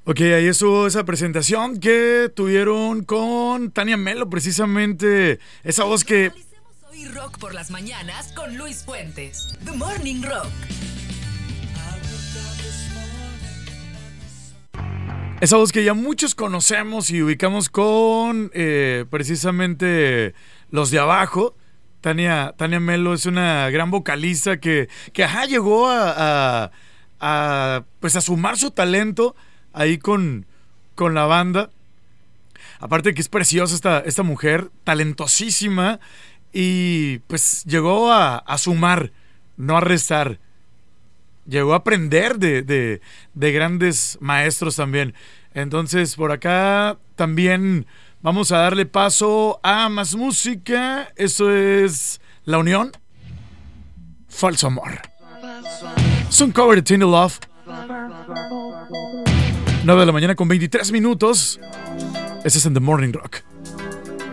Ok, ahí estuvo esa presentación que tuvieron con Tania Melo, precisamente esa voz que... Analicemos hoy rock por las mañanas con Luis Fuentes. The Morning Rock. Esa voz que ya muchos conocemos y ubicamos con precisamente los de abajo. Tania Melo es una gran vocalista que llegó pues a sumar su talento ahí con la banda. Aparte que es preciosa esta mujer, talentosísima, y pues llegó a sumar, no a restar. Llegó a aprender de grandes maestros también. Entonces, por acá también vamos a darle paso a más música. Esto es La Unión, Falso Amor. Es un cover de Teen Love. 9 de la mañana con 23 minutos. Este es en The Morning Rock.